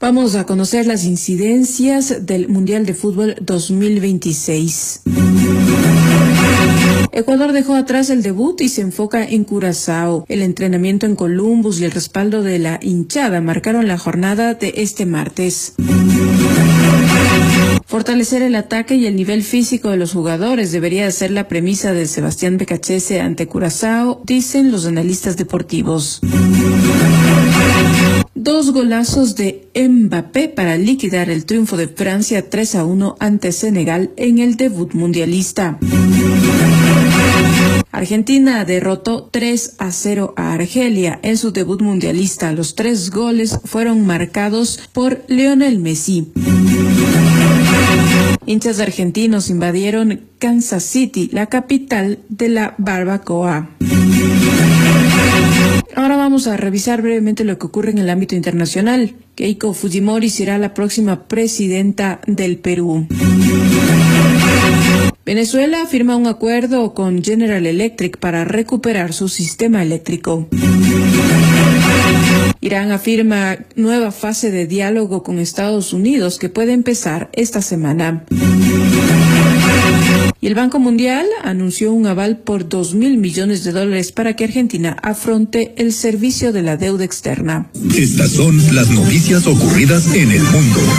Vamos a conocer las incidencias del Mundial de Fútbol 2026. Ecuador dejó atrás el debut y se enfoca en Curazao. El entrenamiento en Columbus y el respaldo de la hinchada marcaron la jornada de este martes. Fortalecer el ataque y el nivel físico de los jugadores debería ser la premisa de Sebastián Becachese ante Curazao, dicen los analistas deportivos. 2 golazos de Mbappé para liquidar el triunfo de Francia 3-1 ante Senegal en el debut mundialista. Argentina derrotó 3-0 a Argelia en su debut mundialista. Los 3 goles fueron marcados por Lionel Messi. Hinchas argentinos invadieron Kansas City, la capital de la barbacoa. Ahora vamos a revisar brevemente lo que ocurre en el ámbito internacional. Keiko Fujimori será la próxima presidenta del Perú. Venezuela firma un acuerdo con General Electric para recuperar su sistema eléctrico. Irán afirma nueva fase de diálogo con Estados Unidos que puede empezar esta semana. Y el Banco Mundial anunció un aval por $2.000 millones para que Argentina afronte el servicio de la deuda externa. Estas son las noticias ocurridas en el mundo.